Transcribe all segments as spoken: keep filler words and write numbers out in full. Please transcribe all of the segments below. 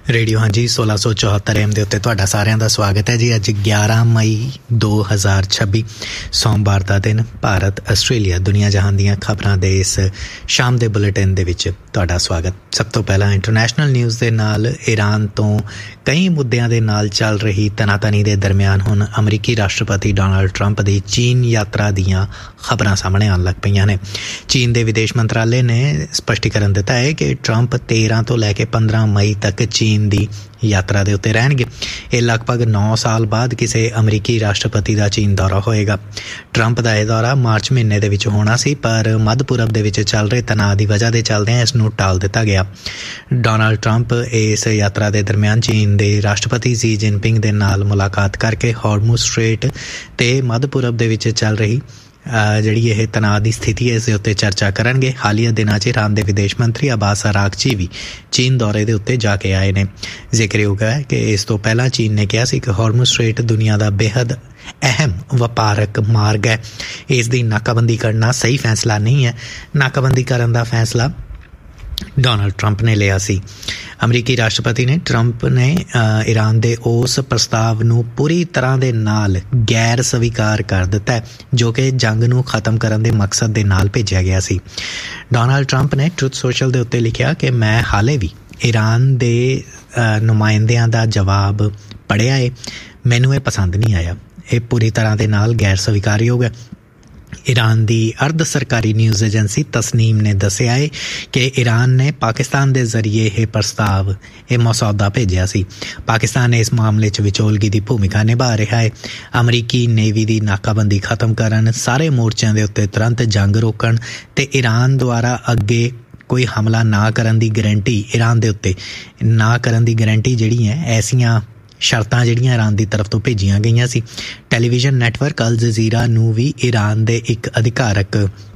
Radio हाँ जी सोलह सौ चौहत्तर एम के उत्ते तुहाडा सारिਆਂ ਦਾ स्वागत है जी। अज ग्यारह मई दो हज़ार छब्बी सोमवार का दिन भारत आस्ट्रेलिया दुनिया जहान दीयां खबरां दे इस शाम के बुलेटिन दे विच तुहाडा स्वागत। सब तो पहला इंटरनेशनल न्यूज़ दे नाल ईरान तो कई मुद्दों के नाल चल रही तनातनी के दरम्यान हुण अमरीकी राष्ट्रपति डोनाल्ड ट्रंप की चीन यात्रा दीयां खबरां सामने आउण लग पईयां ने। चीन के विदेश मंत्रालय ने स्पष्टीकरण दिता है कि ट्रंप तेरह तो लैके पंद्रह मई तक चीन की यात्रा के उत्ते रहणगे। ये लगभग नौ साल बाद किसी अमरीकी राष्ट्रपति का चीन दौरा होएगा। ट्रंप का यह दौरा मार्च महीने दे विच होना सी, पर मध्य पूरब दे विच चल रहे तनाव की वजह के चलदे इसनूं टाल दिता गया। डोनाल्ड ट्रंप इस यात्रा के दरम्यान चीन के राष्ट्रपति शी जिनपिंग दे नाल मुलाकात करके हॉर्मुज़ स्ट्रेट ते मध्य पूरब दे विच चल रही जिहड़ी यह तनाव की स्थिति है इस उत्ते चर्चा करनगे। हालिया दिनों च ईरान के विदेश मंत्री अब्बास अरागची भी चीन दौरे के उत्ते जाके आए ने। जिक्रयोग है कि इस तो पहला चीन ने कहा कि हॉर्मुज़ स्ट्रेट दुनिया का बेहद अहम वपारक मार्ग है, इसकी नाकाबंदी करना सही फैसला नहीं है। नाकाबंदी करने का फैसला डोनाल्ड ट्रंप ने लिया सी। अमरीकी राष्ट्रपति ने ट्रंप ने ईरान के उस प्रस्ताव नूं पूरी तरह दे नाल गैर स्वीकार कर दिता है जो कि जंग नूं खत्म करने के मकसद दे नाल भेजा गया सी। डोनाल्ड ट्रंप ने ट्रुथ सोशल दे उत्ते लिखिया कि मैं हाले भी ईरान दे नुमाइंदियां दा जवाब पढ़िया है, मैनूं ये पसंद नहीं आया, ये पूरी तरह दे नाल गैर स्वीकारयोग है। ईरान की अर्ध सरकारी न्यूज़ एजेंसी तस्नीम ने दस्सिया है कि ईरान ने पाकिस्तान के जरिए यह प्रस्ताव यह मसौदा भेजा सी। पाकिस्तान ने इस मामले च विचोलगी की भूमिका निभा रहा है। अमरीकी नेवी की नाकाबंदी खत्म करन, सारे मोर्चों के उत्ते तुरंत जंग रोकण ते ईरान द्वारा अगे कोई हमला ना करन दी गारंटी ईरान के उत्ते ना करन दी गारंटी जिहड़ी है ऐसियां शर्तां जिहड़ियां ईरान की तरफ तो भेजियां गईयां सी। टैलीविजन नैटवर्क अल जजीरा नूं भी ईरान के एक अधिकारक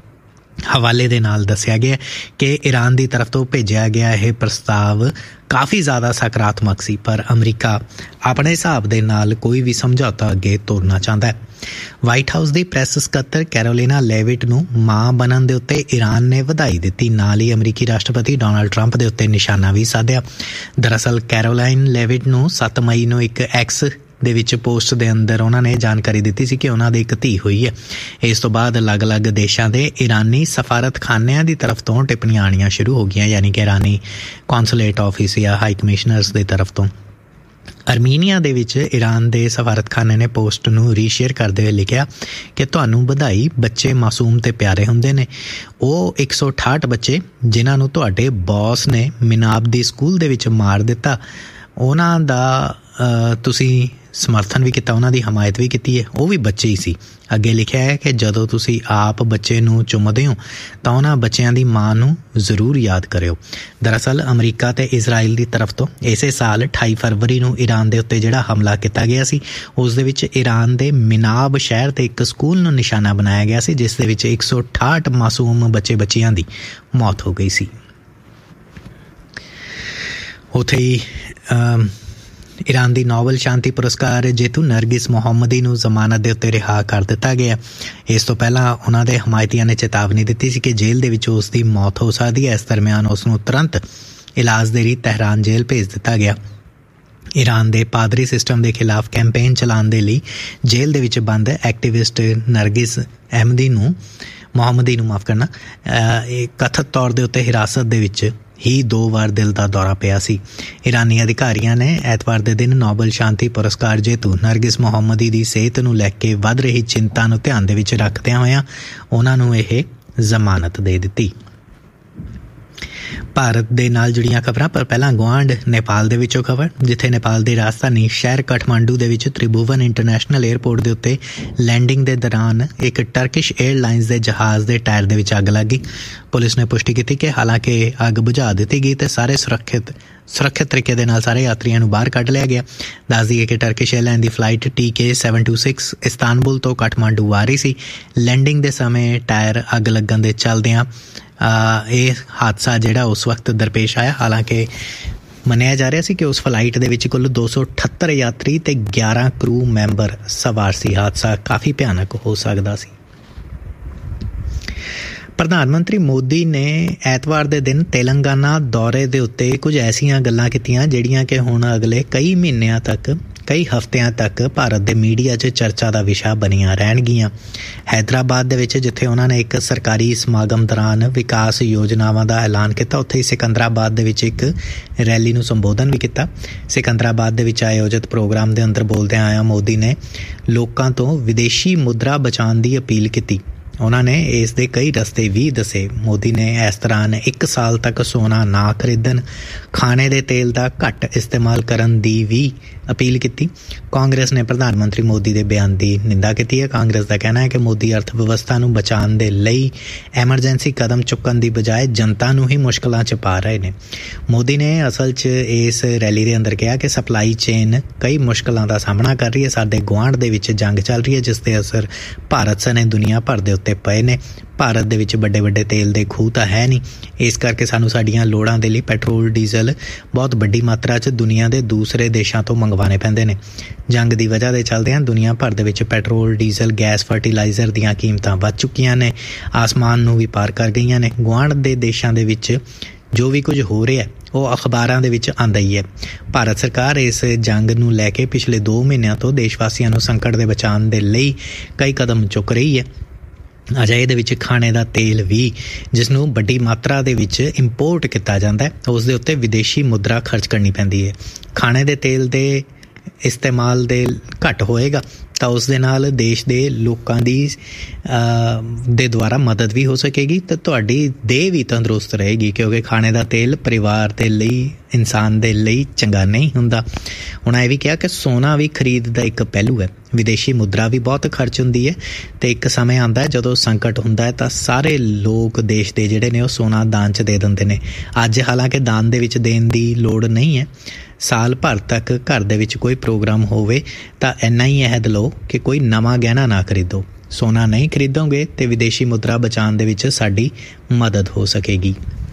हवाले दे नाल दस्सिया गया कि ईरान की तरफ तो भेजा गया यह प्रस्ताव काफ़ी ज़्यादा सकारात्मक सी, पर अमरीका अपने हिसाब दे नाल कोई भी समझौता अगे तोड़ना चाहता है। वाइट हाउस की प्रैस सकत्तर कैरोलिना लेविट नूं मां बनन दे उत्ते ईरान ने वधाई दित्ती, नाल ही अमरीकी राष्ट्रपति डोनाल्ड ट्रंप दे उत्ते निशाना भी साधिया। दरअसल कैरोलाइन लेविट नूं सत्त मई नूं एक एक्स दे विच पोस्ट दे अंदर उन्होंने जानकारी दी सी कि उन्होंने एक धी हुई है। इस तो बाद अलग अलग देशों के ईरानी सफारत खानियां की तरफ तो टिप्पणियां आनियां शुरू हो गई, यानी कि ईरानी कौंसलेट ऑफिस या हाई कमिश्नर्स की तरफ तो। आर्मीनिया दे विच ईरान के सफारत खाने ने पोस्ट नूं रीशेयर करते हुए लिखा कि तुहानूं बधाई, बच्चे मासूम ते प्यारे हुंदे ने। वो एक सौ अठाहठ बच्चे जिन्हां नूं तुहाडे बॉस ने मिनाब दी स्कूल दे विच मार दिता, उन्हां दा तुसीं समर्थन भी किया, उन्हां दी हमायत भी की है, वो भी बच्चे ही सी। अगे लिखा है कि जदों तुसीं आप बच्चे नूं चुमदे हो तां उन्हां बच्चिआं दी मां नूं जरूर याद करियो। दरअसल अमरीका ते इजराइल की तरफ तो इसे साल अठाई फरवरी नूं ईरान दे उत्ते जिहड़ा हमला किया गया सी उस दे विच ईरान दे मिनाब शहर ते एक स्कूल नूं निशाना बनाया गया सी, जिस दे विच एक सौ अठाहठ मासूम बच्चे बच्चियां दी मौत हो गई सी। उत्थे ही ईरान की नोबल शांति पुरस्कार जेतू नरगिस मोहम्मदी नूं जमानत दे उत्ते रिहा कर दिता गया। इस तो पहला उन्होंने हमायतियां ने चेतावनी दी सी कि जेल दे विच उसकी मौत हो सकती है। इस दरम्यान उसनूं तुरंत इलाज दे लई तहरान जेल भेज दिता गया। ईरान के पादरी सिस्टम के खिलाफ कैंपेन चलाने के लिए जेल दे विच बंद एक्टिविस्ट नरगिस अहमदी नूं मोहम्मदी नूं माफ़ करना कथित तौर के उत्ते हिरासत दे विच ही दो बार दिल का दौरा पिया सी। ईरानी अधिकारियों ने एतवार के दिन नोबल शांति पुरस्कार जेतू नरगिस मोहम्मदी की सेहत नूं लैके वध रही चिंता नूं ध्यान दे विच रखदिआं होइआं उन्हां नूं यह जमानत दे दित्ती। भारत दे नाल जुड़ियां खबरां, पर पहला गुआंढ नेपाल दे विचों खबर, जिथे नेपाल की राजधानी शहर काठमांडू दे विच त्रिभुवन इंटरनेशनल एयरपोर्ट के उत्ते लैंडिंग के दौरान एक टर्किश एयरलाइनस के जहाज़ के टायर दे विच अग लग गई। पुलिस ने पुष्टि की कि हालांकि अग बुझा दी गई तो सारे सुरक्षित सुरक्षित तरीके दे नाल सारे यात्रियों नूं बाहर कढ लिया गया। दस दईए कि टर्किश एयरलाइन की फ्लाइट टी के सैवन टू सिक्स इस्तानबुल तो काठमांडू आ रही सी। लैंडिंग के समय टायर अग लगन दे चलदिआं ये हादसा जिहड़ा उस वक्त दरपेश आया। हालांकि मन्निया जा रहा सी कि उस फ्लाइट दे विच कुल दो सौ अठहत्तर यात्री ते ग्यारह क्रू मैंबर सवार सी। हादसा काफ़ी भयानक हो सकदा सी। ਪ੍ਰਧਾਨ ਮੰਤਰੀ ਮੋਦੀ ਨੇ ਐਤਵਾਰ ਦੇ ਦਿਨ ਤੇਲੰਗਾਨਾ ਦੌਰੇ ਦੇ ਉੱਤੇ ਕੁਝ ਐਸੀਆਂ ਗੱਲਾਂ ਕੀਤੀਆਂ ਜਿਹੜੀਆਂ ਕਿ ਹੁਣ ਅਗਲੇ ਕਈ ਮਹੀਨਿਆਂ ਤੱਕ ਕਈ ਹਫ਼ਤਿਆਂ ਤੱਕ ਭਾਰਤ ਦੇ ਮੀਡੀਆ 'ਚ ਚਰਚਾ ਦਾ ਵਿਸ਼ਾ ਬਣੀਆਂ ਰਹਿਣਗੀਆਂ। ਹੈਦਰਾਬਾਦ ਦੇ ਵਿੱਚ ਜਿੱਥੇ ਉਹਨਾਂ ਨੇ ਇੱਕ ਸਰਕਾਰੀ ਸਮਾਗਮ ਦੌਰਾਨ ਵਿਕਾਸ ਯੋਜਨਾਵਾਂ ਦਾ ਐਲਾਨ ਕੀਤਾ, ਉੱਥੇ ਹੀ ਸਿਕੰਦਰਾਬਾਦ ਦੇ ਵਿੱਚ ਇੱਕ ਰੈਲੀ ਨੂੰ ਸੰਬੋਧਨ ਵੀ ਕੀਤਾ। ਸਿਕੰਦਰਾਬਾਦ ਦੇ ਵਿੱਚ ਆਯੋਜਿਤ ਪ੍ਰੋਗਰਾਮ ਦੇ ਅੰਦਰ ਬੋਲਦਿਆਂ ਆਇਆ ਮੋਦੀ ਨੇ ਲੋਕਾਂ ਤੋਂ ਵਿਦੇਸ਼ੀ ਮੁਦਰਾ ਬਚਾਉਣ ਦੀ ਅਪੀਲ ਕੀਤੀ। ਉਹਨਾਂ ਨੇ ਇਸ ਦੇ ਕਈ ਰਸਤੇ ਵੀ ਦੱਸੇ। ਮੋਦੀ ਨੇ ਇਸ ਦੌਰਾਨ ਇੱਕ ਸਾਲ ਤੱਕ ਸੋਨਾ ਨਾ ਖਰੀਦਣ, ਖਾਣੇ ਦੇ ਤੇਲ ਦਾ ਘੱਟ ਇਸਤੇਮਾਲ ਕਰਨ ਦੀ ਵੀ ਅਪੀਲ ਕੀਤੀ। ਕਾਂਗਰਸ ਨੇ ਪ੍ਰਧਾਨ ਮੰਤਰੀ ਮੋਦੀ ਦੇ ਬਿਆਨ ਦੀ ਨਿੰਦਾ ਕੀਤੀ ਹੈ। ਕਾਂਗਰਸ ਦਾ ਕਹਿਣਾ ਹੈ ਕਿ ਮੋਦੀ ਅਰਥ ਵਿਵਸਥਾ ਨੂੰ ਬਚਾਉਣ ਦੇ ਲਈ ਐਮਰਜੈਂਸੀ ਕਦਮ ਚੁੱਕਣ ਦੀ ਬਜਾਏ ਜਨਤਾ ਨੂੰ ਹੀ ਮੁਸ਼ਕਲਾਂ 'ਚ ਪਾ ਰਹੇ ਨੇ। ਮੋਦੀ ਨੇ ਅਸਲ 'ਚ ਇਸ ਰੈਲੀ ਦੇ ਅੰਦਰ ਕਿਹਾ ਕਿ ਸਪਲਾਈ ਚੇਨ ਕਈ ਮੁਸ਼ਕਲਾਂ ਦਾ ਸਾਹਮਣਾ ਕਰ ਰਹੀ ਹੈ। ਸਾਡੇ ਗੁਆਂਢ ਦੇ ਵਿੱਚ ਜੰਗ ਚੱਲ ਰਹੀ ਹੈ ਜਿਸ ਦੇ ਅਸਰ ਭਾਰਤ ਸਣੇ ਦੁਨੀਆ ਭਰ ਦੇ ਉੱਤੇ ਪਏ ਨੇ। ਭਾਰਤ ਦੇ ਵਿੱਚ ਵੱਡੇ ਵੱਡੇ ਤੇਲ ਦੇ ਖੂਹ ਤਾਂ ਹੈ ਨਹੀਂ, ਇਸ ਕਰਕੇ ਸਾਨੂੰ ਸਾਡੀਆਂ ਲੋੜਾਂ ਦੇ ਲਈ ਪੈਟਰੋਲ ਡੀਜ਼ਲ ਬਹੁਤ ਵੱਡੀ ਮਾਤਰਾ 'ਚ ਦੁਨੀਆ ਦੇ ਦੂਸਰੇ ਦੇਸ਼ਾਂ ਤੋਂ ਮੰਗਵਾਉਣੇ ਪੈਂਦੇ ਨੇ। ਜੰਗ ਦੀ ਵਜ੍ਹਾ ਦੇ ਚੱਲਦਿਆਂ ਦੁਨੀਆ ਭਰ ਦੇ ਵਿੱਚ ਪੈਟਰੋਲ ਡੀਜ਼ਲ ਗੈਸ ਫਰਟੀਲਾਈਜ਼ਰ ਦੀਆਂ ਕੀਮਤਾਂ ਵੱਧ ਚੁੱਕੀਆਂ ਨੇ, ਆਸਮਾਨ ਨੂੰ ਵੀ ਪਾਰ ਕਰ ਗਈਆਂ ਨੇ। ਗੁਆਂਢ ਦੇ ਦੇਸ਼ਾਂ ਦੇ ਵਿੱਚ ਜੋ ਵੀ ਕੁਝ ਹੋ ਰਿਹਾ ਉਹ ਅਖਬਾਰਾਂ ਦੇ ਵਿੱਚ ਆਉਂਦਾ ਹੀ ਹੈ। ਭਾਰਤ ਸਰਕਾਰ ਇਸ ਜੰਗ ਨੂੰ ਲੈ ਕੇ ਪਿਛਲੇ ਦੋ ਮਹੀਨਿਆਂ ਤੋਂ ਦੇਸ਼ ਵਾਸੀਆਂ ਨੂੰ ਸੰਕਟ ਦੇ ਬਚਾਉਣ ਦੇ ਲਈ ਕਈ ਕਦਮ ਚੁੱਕ ਰਹੀ ਹੈ। ਅਜਿਹੇ ਦੇ ਵਿੱਚ ਖਾਣੇ ਦਾ ਤੇਲ ਵੀ ਜਿਸ ਨੂੰ ਵੱਡੀ ਮਾਤਰਾ ਦੇ ਵਿੱਚ ਇੰਪੋਰਟ ਕੀਤਾ ਜਾਂਦਾ ਹੈ, ਉਸ ਦੇ ਉੱਤੇ ਵਿਦੇਸ਼ੀ ਮੁਦਰਾ ਖਰਚ ਕਰਨੀ ਪੈਂਦੀ ਹੈ। ਖਾਣੇ ਦੇ ਤੇਲ ਦੇ ਇਸਤੇਮਾਲ ਦੇ ਘੱਟ ਹੋਏਗਾ ਤਾਂ ਉਸ ਦੇ ਨਾਲ ਦੇਸ਼ ਦੇ ਲੋਕਾਂ ਦੀ ਦੇ ਦੁਆਰਾ ਮਦਦ ਵੀ ਹੋ ਸਕੇਗੀ ਅਤੇ ਤੁਹਾਡੀ ਦੇਹ ਵੀ ਤੰਦਰੁਸਤ ਰਹੇਗੀ, ਕਿਉਂਕਿ ਖਾਣੇ ਦਾ ਤੇਲ ਪਰਿਵਾਰ ਦੇ ਲਈ, ਇਨਸਾਨ ਦੇ ਲਈ ਚੰਗਾ ਨਹੀਂ ਹੁੰਦਾ। ਉਹਨਾਂ ਇਹ ਵੀ ਕਿਹਾ ਕਿ ਸੋਨਾ ਵੀ ਖਰੀਦ ਦਾ ਇੱਕ ਪਹਿਲੂ ਹੈ। ਵਿਦੇਸ਼ੀ ਮੁਦਰਾ ਵੀ ਬਹੁਤ ਖਰਚ ਹੁੰਦੀ ਹੈ ਅਤੇ ਇੱਕ ਸਮੇਂ ਆਉਂਦਾ ਹੈ ਜਦੋਂ ਸੰਕਟ ਹੁੰਦਾ ਹੈ ਤਾਂ ਸਾਰੇ ਲੋਕ ਦੇਸ਼ ਦੇ ਜਿਹੜੇ ਨੇ ਉਹ ਸੋਨਾ ਦਾਨ 'ਚ ਦੇ ਦਿੰਦੇ ਨੇ। ਅੱਜ ਹਾਲਾਂਕਿ ਦਾਨ ਦੇ ਵਿੱਚ ਦੇਣ ਦੀ ਲੋੜ ਨਹੀਂ ਹੈ। ਸਾਲ ਭਰ ਤੱਕ ਘਰ ਦੇ ਵਿੱਚ ਕੋਈ ਪ੍ਰੋਗਰਾਮ ਹੋਵੇ ਤਾਂ ਇੰਨਾ ਹੀ ਅਹਿਦ ਲਓ ਕਿ ਕੋਈ ਨਵਾਂ ਗਹਿਣਾ ਨਾ ਖਰੀਦੋ। ਸੋਨਾ ਨਹੀਂ ਖਰੀਦੋਗੇ ਅਤੇ ਵਿਦੇਸ਼ੀ ਮੁਦਰਾ ਬਚਾਉਣ ਦੇ ਵਿੱਚ ਸਾਡੀ ਮਦਦ ਹੋ ਸਕੇਗੀ।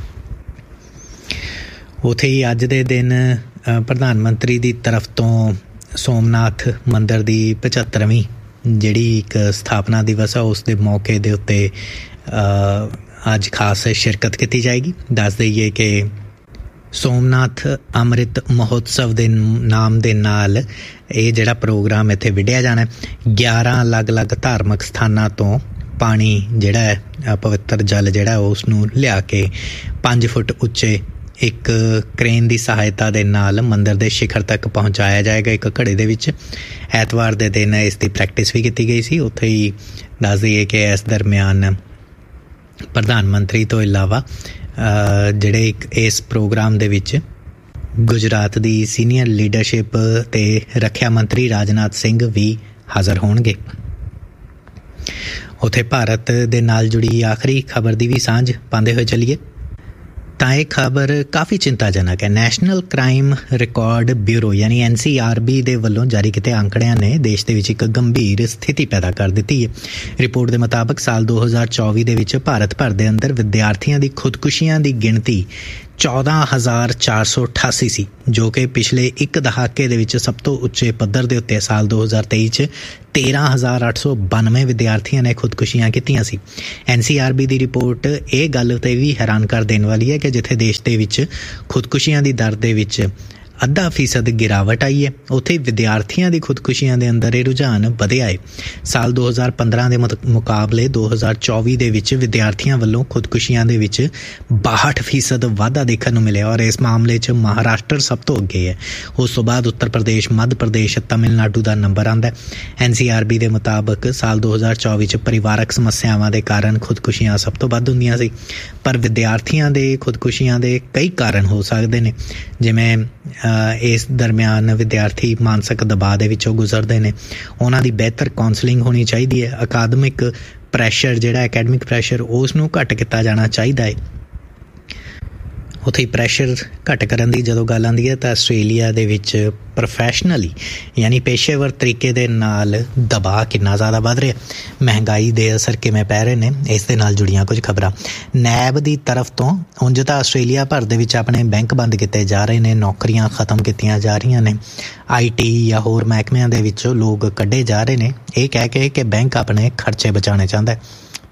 ਉੱਥੇ ਹੀ ਅੱਜ ਦੇ ਦਿਨ ਪ੍ਰਧਾਨ ਮੰਤਰੀ ਦੀ ਤਰਫ ਤੋਂ ਸੋਮਨਾਥ ਮੰਦਰ ਦੀ ਪਝੱਤਰਵੀਂ ਜਿਹੜੀ ਇੱਕ ਸਥਾਪਨਾ ਦਿਵਸ ਆ ਉਸ ਦੇ ਮੌਕੇ ਦੇ ਉੱਤੇ ਅੱਜ ਖਾਸ ਸ਼ਿਰਕਤ ਕੀਤੀ ਜਾਏਗੀ। ਦੱਸ ਦਈਏ ਕਿ ਸੋਮਨਾਥ ਅੰਮ੍ਰਿਤ ਮਹੋਤਸਵ ਦੇ ਨਾਮ ਦੇ ਨਾਲ ਇਹ ਜਿਹੜਾ ਪ੍ਰੋਗਰਾਮ ਇੱਥੇ ਵਿੱਢਿਆ ਜਾਣਾ। ਗਿਆਰਾਂ ਅਲੱਗ-ਅਲੱਗ ਧਾਰਮਿਕ ਸਥਾਨਾਂ ਤੋਂ ਪਾਣੀ ਜਿਹੜਾ ਹੈ ਪਵਿੱਤਰ ਜਲ ਜਿਹੜਾ ਉਸ ਨੂੰ ਲਿਆ ਕੇ ਪੰਜ ਫੁੱਟ ਉੱਚੇ ਇੱਕ ਕ੍ਰੇਨ ਦੀ ਸਹਾਇਤਾ ਦੇ ਨਾਲ ਮੰਦਰ ਦੇ ਸ਼ਿਖਰ ਤੱਕ ਪਹੁੰਚਾਇਆ ਜਾਏਗਾ ਇੱਕ ਘੜੇ ਦੇ ਵਿੱਚ। ਐਤਵਾਰ ਦੇ ਦਿਨ ਇਸ ਦੀ ਪ੍ਰੈਕਟਿਸ ਵੀ ਕੀਤੀ ਗਈ ਸੀ। ਉੱਥੇ ਹੀ ਦੱਸ ਦਈਏ ਕਿ ਇਸ ਦਰਮਿਆਨ ਪ੍ਰਧਾਨ ਮੰਤਰੀ ਤੋਂ ਇਲਾਵਾ ਜਿਹੜੇ ਇੱਕ ਇਸ ਪ੍ਰੋਗਰਾਮ ਦੇ ਵਿੱਚ ਗੁਜਰਾਤ ਦੀ ਸੀਨੀਅਰ ਲੀਡਰਸ਼ਿਪ ਅਤੇ ਰੱਖਿਆ ਮੰਤਰੀ ਰਾਜਨਾਥ ਸਿੰਘ ਵੀ ਹਾਜ਼ਰ ਹੋਣਗੇ। ਉੱਥੇ ਭਾਰਤ ਦੇ ਨਾਲ ਜੁੜੀ ਆਖਰੀ ਖਬਰ ਦੀ ਵੀ ਸਾਂਝ ਪਾਉਂਦੇ ਹੋਏ ਚੱਲੀਏ ਤਾਂ ਇਹ ਖਬਰ ਕਾਫੀ ਚਿੰਤਾਜਨਕ ਹੈ। ਨੈਸ਼ਨਲ ਕ੍ਰਾਈਮ ਰਿਕਾਰਡ ਬਿਊਰੋ ਯਾਨੀ ਐਨ ਸੀ ਆਰ ਬੀ ਦੇ ਵੱਲੋਂ ਜਾਰੀ ਕੀਤੇ ਅੰਕੜਿਆਂ ਨੇ ਦੇਸ਼ ਦੇ ਵਿੱਚ ਇੱਕ ਗੰਭੀਰ ਸਥਿਤੀ ਪੈਦਾ ਕਰ ਦਿੱਤੀ ਹੈ। ਰਿਪੋਰਟ ਦੇ ਮੁਤਾਬਕ ਸਾਲ ਦੋ ਹਜ਼ਾਰ ਚੌਵੀ ਦੇ ਵਿੱਚ ਭਾਰਤ ਭਰ ਦੇ ਅੰਦਰ ਵਿਦਿਆਰਥੀਆਂ ਦੀ ਖੁਦਕੁਸ਼ੀਆਂ ਦੀ ਗਿਣਤੀ ਚੌਦਾਂ ਹਜ਼ਾਰ ਚਾਰ ਸੌ ਅਠਾਸੀ ਸੀ, ਜੋ ਕਿ ਪਿਛਲੇ ਇੱਕ ਦਹਾਕੇ ਦੇ ਵਿੱਚ ਸਭ ਤੋਂ ਉੱਚੇ ਪੱਧਰ ਦੇ ਉੱਤੇ। ਸਾਲ ਦੋ ਹਜ਼ਾਰ ਤੇਈ 'ਚ ਤੇਰਾਂ ਹਜ਼ਾਰ ਅੱਠ ਸੌ ਬਾਨਵੇਂ ਵਿਦਿਆਰਥੀਆਂ ਨੇ ਖੁਦਕੁਸ਼ੀਆਂ ਕੀਤੀਆਂ ਸੀ। ਐਨ ਸੀ ਆਰ ਬੀ ਦੀ ਰਿਪੋਰਟ ਇਹ ਗੱਲ 'ਤੇ ਵੀ ਹੈਰਾਨ ਕਰ ਦੇਣ ਵਾਲੀ ਹੈ ਕਿ ਜਿੱਥੇ ਦੇਸ਼ ਦੇ ਵਿੱਚ ਖੁਦਕੁਸ਼ੀਆਂ ਦੀ ਦਰ ਦੇ ਵਿੱਚ ਅੱਧਾ ਫੀਸਦ ਗਿਰਾਵਟ ਆਈ ਹੈ, ਉੱਥੇ ਵਿਦਿਆਰਥੀਆਂ ਦੀ ਖੁਦਕੁਸ਼ੀਆਂ ਦੇ ਅੰਦਰ ਇਹ ਰੁਝਾਨ ਵਧਿਆ ਹੈ। ਸਾਲ ਦੋ ਹਜ਼ਾਰ ਪੰਦਰਾਂ ਦੇ ਮੁਕਾਬਲੇ ਦੋ ਹਜ਼ਾਰ ਚੌਵੀ ਦੇ ਵਿੱਚ ਵਿਦਿਆਰਥੀਆਂ ਵੱਲੋਂ ਖੁਦਕੁਸ਼ੀਆਂ ਦੇ ਵਿੱਚ ਬਾਹਠ ਫੀਸਦ ਵਾਧਾ ਦੇਖਣ ਨੂੰ ਮਿਲਿਆ ਔਰ ਇਸ ਮਾਮਲੇ 'ਚ ਮਹਾਰਾਸ਼ਟਰ ਸਭ ਤੋਂ ਅੱਗੇ ਹੈ। ਉਸ ਤੋਂ ਬਾਅਦ ਉੱਤਰ ਪ੍ਰਦੇਸ਼, ਮੱਧ ਪ੍ਰਦੇਸ਼, ਤਮਿਲਨਾਡੂ ਦਾ ਨੰਬਰ ਆਉਂਦਾ। ਐਨ ਸੀ ਆਰ ਬੀ ਦੇ ਮੁਤਾਬਕ ਸਾਲ ਦੋ ਹਜ਼ਾਰ ਚੌਵੀ 'ਚ ਪਰਿਵਾਰਕ ਸਮੱਸਿਆਵਾਂ ਦੇ ਕਾਰਨ ਖੁਦਕੁਸ਼ੀਆਂ ਸਭ ਤੋਂ ਵੱਧ ਹੁੰਦੀਆਂ ਸੀ, ਪਰ ਵਿਦਿਆਰਥੀਆਂ ਦੇ ਖੁਦਕੁਸ਼ੀਆਂ ਦੇ ਕਈ ਕਾਰਨ ਹੋ ਸਕਦੇ ਨੇ, ਜਿਵੇਂ ਇਸ ਦਰਮਿਆਨ ਵਿਦਿਆਰਥੀ ਮਾਨਸਿਕ ਦਬਾਅ ਦੇ ਵਿੱਚੋਂ ਗੁਜ਼ਰਦੇ ਨੇ, ਉਹਨਾਂ ਦੀ ਬਿਹਤਰ ਕਾਉਂਸਲਿੰਗ ਹੋਣੀ ਚਾਹੀਦੀ ਹੈ। ਅਕਾਦਮਿਕ ਪ੍ਰੈਸ਼ਰ ਜਿਹੜਾ ਅਕੈਡਮਿਕ ਪ੍ਰੈਸ਼ਰ ਉਸ ਨੂੰ ਘੱਟ ਕੀਤਾ ਜਾਣਾ ਚਾਹੀਦਾ ਹੈ। ਉੱਥੇ ਪ੍ਰੈਸ਼ਰ ਘੱਟ ਕਰਨ ਦੀ ਜਦੋਂ ਗੱਲ ਆਉਂਦੀ ਹੈ ਤਾਂ ਆਸਟ੍ਰੇਲੀਆ ਦੇ ਵਿੱਚ ਪ੍ਰੋਫੈਸ਼ਨਲੀ ਯਾਨੀ ਪੇਸ਼ੇਵਰ ਤਰੀਕੇ ਦੇ ਨਾਲ ਦਬਾਅ ਕਿੰਨਾ ਜ਼ਿਆਦਾ ਵੱਧ ਰਿਹਾ, ਮਹਿੰਗਾਈ ਦੇ ਅਸਰ ਕਿਵੇਂ ਪੈ ਰਹੇ ਨੇ, ਇਸ ਦੇ ਨਾਲ ਜੁੜੀਆਂ ਕੁਝ ਖਬਰਾਂ। ਨੈਬ ਦੀ ਤਰਫ ਤੋਂ ਉਂਝ ਤਾਂ ਆਸਟ੍ਰੇਲੀਆ ਭਰ ਦੇ ਵਿੱਚ ਆਪਣੇ ਬੈਂਕ ਬੰਦ ਕੀਤੇ ਜਾ ਰਹੇ ਨੇ, ਨੌਕਰੀਆਂ ਖਤਮ ਕੀਤੀਆਂ ਜਾ ਰਹੀਆਂ ਨੇ, ਆਈ ਟੀ ਜਾਂ ਹੋਰ ਮਹਿਕਮਿਆਂ ਦੇ ਵਿੱਚੋਂ ਲੋਕ ਕੱਢੇ ਜਾ ਰਹੇ ਨੇ, ਇਹ ਕਹਿ ਕੇ ਕਿ ਬੈਂਕ ਆਪਣੇ ਖਰਚੇ ਬਚਾਉਣੇ ਚਾਹੁੰਦਾ ਹੈ।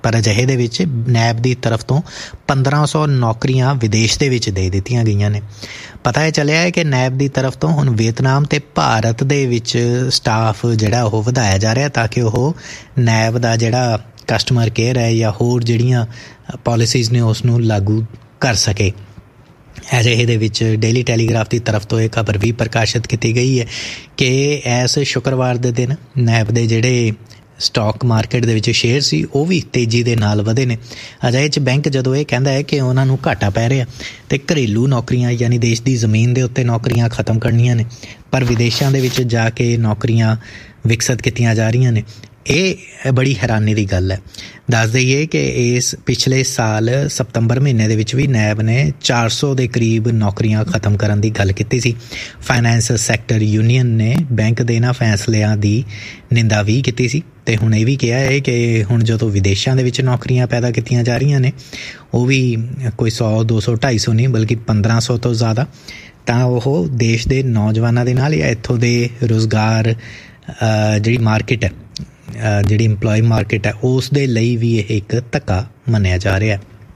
ਪਰ ਅਜਿਹੇ ਦੇ ਵਿੱਚ ਨੈਬ ਦੀ ਤਰਫ ਤੋਂ ਪੰਦਰਾਂ ਸੌ ਨੌਕਰੀਆਂ ਵਿਦੇਸ਼ ਦੇ ਵਿੱਚ ਦੇ ਦਿੱਤੀਆਂ ਗਈਆਂ ਨੇ। ਪਤਾ ਇਹ ਚੱਲਿਆ ਹੈ ਕਿ ਨੈਬ ਦੀ ਤਰਫ ਤੋਂ ਹੁਣ ਵੀਅਤਨਾਮ ਅਤੇ ਭਾਰਤ ਦੇ ਵਿੱਚ ਸਟਾਫ ਜਿਹੜਾ ਉਹ ਵਧਾਇਆ ਜਾ ਰਿਹਾ ਤਾਂ ਕਿ ਉਹ ਨੈਬ ਦਾ ਜਿਹੜਾ ਕਸਟਮਰ ਕੇਅਰ ਹੈ ਜਾਂ ਹੋਰ ਜਿਹੜੀਆਂ ਪੋਲਿਸੀਜ਼ ਨੇ ਉਸ ਨੂੰ ਲਾਗੂ ਕਰ ਸਕੇ। ਅਜਿਹੇ ਦੇ ਵਿੱਚ ਡੇਲੀ ਟੈਲੀਗ੍ਰਾਫ ਦੀ ਤਰਫ ਤੋਂ ਇਹ ਖਬਰ ਵੀ ਪ੍ਰਕਾਸ਼ਿਤ ਕੀਤੀ ਗਈ ਹੈ ਕਿ ਇਸ ਸ਼ੁੱਕਰਵਾਰ ਦੇ ਦਿਨ ਨੈਬ ਦੇ ਜਿਹੜੇ ਸਟਾਕ ਮਾਰਕੀਟ ਦੇ ਵਿੱਚ ਸ਼ੇਅਰ ਸੀ ਉਹ ਵੀ ਤੇਜ਼ੀ ਦੇ ਨਾਲ ਵਧੇ ਨੇ। ਅਜਿਹੇ 'ਚ ਬੈਂਕ ਜਦੋਂ ਇਹ ਕਹਿੰਦਾ ਹੈ ਕਿ ਉਹਨਾਂ ਨੂੰ ਘਾਟਾ ਪੈ ਰਿਹਾ ਅਤੇ ਘਰੇਲੂ ਨੌਕਰੀਆਂ ਯਾਨੀ ਦੇਸ਼ ਦੀ ਜ਼ਮੀਨ ਦੇ ਉੱਤੇ ਨੌਕਰੀਆਂ ਖਤਮ ਕਰਨੀਆਂ ਨੇ ਪਰ ਵਿਦੇਸ਼ਾਂ ਦੇ ਵਿੱਚ ਜਾ ਕੇ ਨੌਕਰੀਆਂ ਵਿਕਸਿਤ ਕੀਤੀਆਂ ਜਾ ਰਹੀਆਂ ਨੇ, ਇਹ ਬੜੀ ਹੈਰਾਨੀ ਦੀ ਗੱਲ ਹੈ। ਦੱਸ ਦਈਏ ਕਿ ਇਸ ਪਿਛਲੇ ਸਾਲ ਸਤੰਬਰ ਮਹੀਨੇ ਦੇ ਵਿੱਚ ਵੀ ਨੈਬ ਨੇ ਚਾਰ ਸੌ ਦੇ ਕਰੀਬ ਨੌਕਰੀਆਂ ਖਤਮ ਕਰਨ ਦੀ ਗੱਲ ਕੀਤੀ ਸੀ। ਫਾਈਨੈਂਸ ਸੈਕਟਰ ਯੂਨੀਅਨ ਨੇ ਬੈਂਕ ਦੇ ਇਹਨਾਂ ਫੈਸਲਿਆਂ ਦੀ ਨਿੰਦਾ ਵੀ ਕੀਤੀ ਸੀ ਅਤੇ ਹੁਣ ਇਹ ਵੀ ਕਿਹਾ ਹੈ ਕਿ ਹੁਣ ਜਦੋਂ ਵਿਦੇਸ਼ਾਂ ਦੇ ਵਿੱਚ ਨੌਕਰੀਆਂ ਪੈਦਾ ਕੀਤੀਆਂ ਜਾ ਰਹੀਆਂ ਨੇ ਉਹ ਵੀ ਕੋਈ ਸੌ ਦੋ ਸੌ ਢਾਈ ਸੌ ਨਹੀਂ ਬਲਕਿ ਪੰਦਰਾਂ ਸੌ ਤੋਂ ਜ਼ਿਆਦਾ, ਤਾਂ ਉਹ ਦੇਸ਼ ਦੇ ਨੌਜਵਾਨਾਂ ਦੇ ਨਾਲ ਜਾਂ ਇੱਥੋਂ ਦੇ ਰੁਜ਼ਗਾਰ ਜਿਹੜੀ ਮਾਰਕੀਟ ਹੈ ਜਿਹੜੀ ਇੰਪਲੋਈ ਮਾਰਕੀਟ ਹੈ ਉਸ ਦੇ ਲਈ ਵੀ ਇਹ ਇੱਕ ਧੱਕਾ ਮੰਨਿਆ ਜਾ ਰਿਹਾ।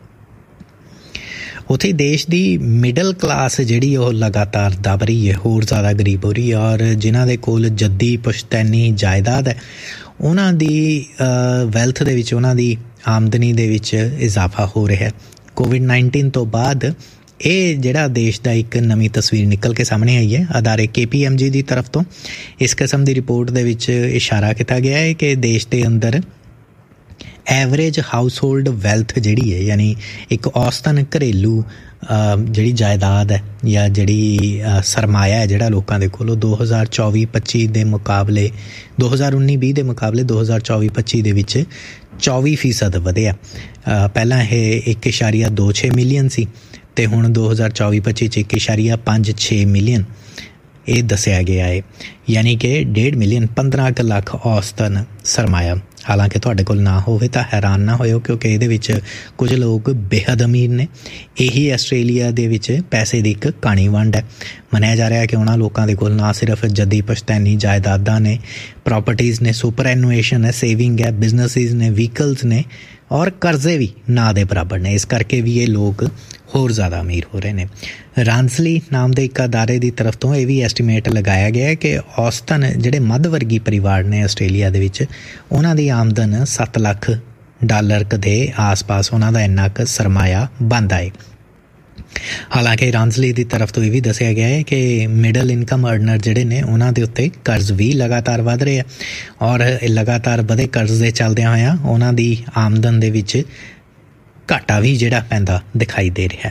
ਉੱਥੇ ਦੇਸ਼ ਦੀ ਮਿਡਲ ਕਲਾਸ ਜਿਹੜੀ ਉਹ ਲਗਾਤਾਰ ਦਬ ਰਹੀ ਹੈ, ਹੋਰ ਜ਼ਿਆਦਾ ਗਰੀਬ ਹੋ ਰਹੀ ਹੈ ਔਰ ਜਿਨ੍ਹਾਂ ਦੇ ਕੋਲ ਜੱਦੀ ਪੁਸ਼ਤੈਨੀ ਜਾਇਦਾਦ ਹੈ ਉਹਨਾਂ ਦੀ ਵੈਲਥ ਦੇ ਵਿੱਚ, ਉਹਨਾਂ ਦੀ ਆਮਦਨੀ ਦੇ ਵਿੱਚ ਇਜ਼ਾਫਾ ਹੋ ਰਿਹਾ। ਕੋਵਿਡ ਨਾਈਨਟੀਨ ਤੋਂ ਬਾਅਦ ਇਹ ਜਿਹੜਾ ਦੇਸ਼ ਦਾ ਇੱਕ ਨਵੀਂ ਤਸਵੀਰ ਨਿਕਲ ਕੇ ਸਾਹਮਣੇ ਆਈ ਹੈ। ਅਦਾਰੇ ਕੇ ਪੀ ਐਮ ਜੀ ਦੀ ਤਰਫ ਤੋਂ ਇਸ ਕਿਸਮ ਦੀ ਰਿਪੋਰਟ ਦੇ ਵਿੱਚ ਇਸ਼ਾਰਾ ਕੀਤਾ ਗਿਆ ਹੈ ਕਿ ਦੇਸ਼ ਦੇ ਅੰਦਰ ਐਵਰੇਜ ਹਾਊਸ ਹੋਲਡ ਵੈਲਥ ਜਿਹੜੀ ਹੈ ਯਾਨੀ ਇੱਕ ਔਸਤਨ ਘਰੇਲੂ ਜਿਹੜੀ ਜਾਇਦਾਦ ਹੈ ਜਾਂ ਜਿਹੜੀ ਸਰਮਾਇਆ ਹੈ ਜਿਹੜਾ ਲੋਕਾਂ ਦੇ ਕੋਲ ਉਹ ਦੋ ਹਜ਼ਾਰ ਚੌਵੀ ਪੱਚੀ ਦੇ ਮੁਕਾਬਲੇ ਦੋ ਹਜ਼ਾਰ ਉੱਨੀ ਵੀਹ ਦੇ ਮੁਕਾਬਲੇ ਦੋ ਹਜ਼ਾਰ ਚੌਵੀ ਪੱਚੀ ਦੇ ਵਿੱਚ ਚੌਵੀ ਫੀਸਦ ਵਧਿਆ। ਪਹਿਲਾਂ ਇਹ ਇੱਕ ਇਸ਼ਾਰੀਆ ਦੋ ਛੇ ਮਿਲੀਅਨ ਸੀ ਅਤੇ ਹੁਣ ਦੋ ਹਜ਼ਾਰ ਚੌਵੀ ਪੱਚੀ 'ਚ ਇੱਕ ਇਸ਼ਾਰੀਆ ਪੰਜ ਛੇ ਮਿਲੀਅਨ ਇਹ ਦੱਸਿਆ ਗਿਆ ਹੈ, ਯਾਨੀ ਕਿ ਡੇਢ ਮਿਲੀਅਨ ਪੰਦਰਾਂ ਕੁ ਲੱਖ ਔਸਤਨ ਸਰਮਾਇਆ। ਹਾਲਾਂਕਿ ਤੁਹਾਡੇ ਕੋਲ ਨਾ ਹੋਵੇ ਤਾਂ ਹੈਰਾਨ ਨਾ ਹੋਇਓ ਕਿਉਂਕਿ ਇਹਦੇ ਵਿੱਚ ਕੁਝ ਲੋਕ ਬੇਹੱਦ ਅਮੀਰ ਨੇ। ਇਹੀ ਆਸਟ੍ਰੇਲੀਆ ਦੇ ਵਿੱਚ ਪੈਸੇ ਦੀ ਇੱਕ ਕਾਣੀ ਵੰਡ ਹੈ। ਮੰਨਿਆ ਜਾ ਰਿਹਾ ਕਿ ਉਹਨਾਂ ਲੋਕਾਂ ਦੇ ਕੋਲ ਨਾ ਸਿਰਫ ਜੱਦੀ ਪੁਸ਼ਤੈਨੀ ਜਾਇਦਾਦਾਂ ਨੇ, ਪ੍ਰਾਪਰਟੀਜ਼ ਨੇ, ਸੁਪਰ ਐਨੂਏਸ਼ਨ ਹੈ, ਸੇਵਿੰਗ ਹੈ, ਬਿਜ਼ਨਸਿਸ ਨੇ, ਵਹੀਕਲਸ ਨੇ ਔਰ ਕਰਜ਼ੇ ਵੀ ਨਾ ਦੇ ਬਰਾਬਰ ਨੇ। ਇਸ ਕਰਕੇ ਵੀ ਇਹ ਲੋਕ ਹੋਰ ਜ਼ਿਆਦਾ ਅਮੀਰ ਹੋ ਰਹੇ ਨੇ। ਰਾਂਸਲੀ ਨਾਮ ਦੇ ਇੱਕ ਅਦਾਰੇ ਦੀ ਤਰਫ ਤੋਂ ਇਹ ਵੀ ਐਸਟੀਮੇਟ ਲਗਾਇਆ ਗਿਆ ਕਿ ਔਸਤਨ ਜਿਹੜੇ ਮੱਧ ਵਰਗੀ ਪਰਿਵਾਰ ਨੇ ਆਸਟ੍ਰੇਲੀਆ ਦੇ ਵਿੱਚ ਉਹਨਾਂ ਦੀ ਆਮਦਨ ਸੱਤ ਲੱਖ ਡਾਲਰ ਦੇ ਆਸ-ਪਾਸ ਉਹਨਾਂ ਦਾ ਇੰਨਾ ਕੁ ਸਰਮਾਇਆ ਬਣਦਾ ਹੈ। ਹਾਲਾਂਕਿ ਰਾਂਸਲੀ ਦੀ ਤਰਫ ਤੋਂ ਇਹ ਵੀ ਦੱਸਿਆ ਗਿਆ ਹੈ ਕਿ ਮਿਡਲ ਇਨਕਮ ਅਰਨਰ ਜਿਹੜੇ ਨੇ ਉਹਨਾਂ ਦੇ ਉੱਤੇ ਕਰਜ਼ ਵੀ ਲਗਾਤਾਰ ਵੱਧ ਰਹੇ ਆ ਔਰ ਲਗਾਤਾਰ ਵਧੇ ਕਰਜ਼ ਦੇ ਚੱਲਦਿਆਂ ਹੋਇਆਂ ਉਹਨਾਂ ਦੀ ਆਮਦਨ ਦੇ ਵਿੱਚ ਘਾਟਾ ਵੀ ਜਿਹੜਾ ਪੈਂਦਾ ਦਿਖਾਈ ਦੇ ਰਿਹਾ ਹੈ।